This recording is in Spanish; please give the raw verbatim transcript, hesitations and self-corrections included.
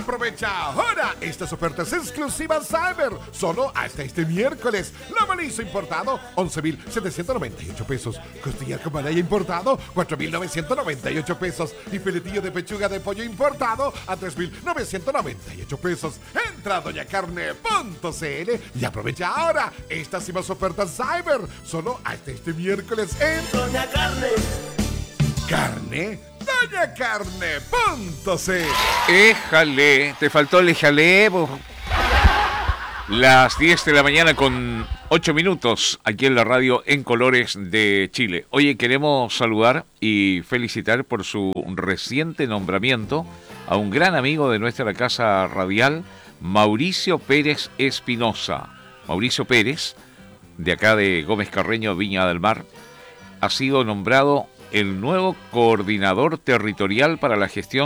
Aprovecha ahora estas ofertas exclusivas Cyber, solo hasta este miércoles. Lomo liso importado, once mil setecientos noventa y ocho pesos. Costillar con malaya importado, cuatro mil novecientos noventa y ocho pesos. Y filetillo de pechuga de pollo importado a tres mil novecientos noventa y ocho pesos. Entra a doña carne punto c l y aprovecha ahora estas y más ofertas Cyber, solo hasta este miércoles en Doña Carne. Carne, doña carne punto c l. Éjale, te faltó el éjale. bo. Las diez de la mañana con ocho minutos aquí en la radio en Colores de Chile. Oye, queremos saludar y felicitar por su reciente nombramiento a un gran amigo de nuestra casa radial, Mauricio Pérez Espinosa. Mauricio Pérez, de acá de Gómez Carreño, Viña del Mar, ha sido nombrado el nuevo coordinador territorial para la gestión